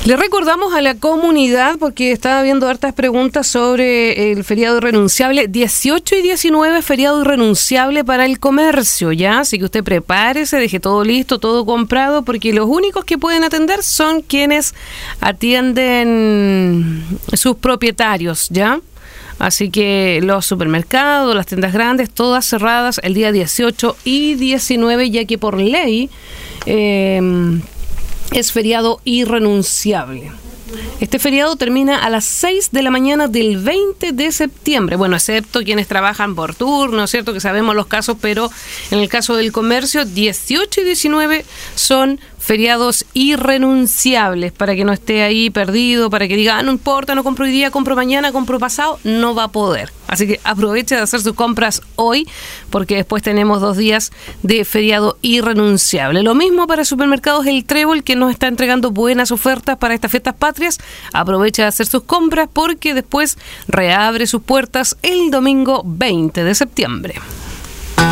Le recordamos a la comunidad, porque estaba viendo hartas preguntas sobre el feriado irrenunciable, 18 y 19 feriado irrenunciable para el comercio, ¿ya? Así que usted prepárese, deje todo listo, todo comprado, porque los únicos que pueden atender son quienes atienden sus propietarios, ¿ya? Así que los supermercados, las tiendas grandes, todas cerradas el día 18 y 19, ya que por ley es feriado irrenunciable. Este feriado termina a las 6 de la mañana del 20 de septiembre. Bueno, excepto quienes trabajan por turno, ¿cierto? Que sabemos los casos, pero en el caso del comercio, 18 y 19 son feriados irrenunciables, para que no esté ahí perdido, para que diga, no importa, no compro hoy día, compro mañana, compro pasado, no va a poder. Así que aproveche de hacer sus compras hoy, porque después tenemos 2 días de feriado irrenunciable. Lo mismo para Supermercados El Trébol, que nos está entregando buenas ofertas para estas fiestas patrias. Aproveche de hacer sus compras, porque después reabre sus puertas el domingo 20 de septiembre.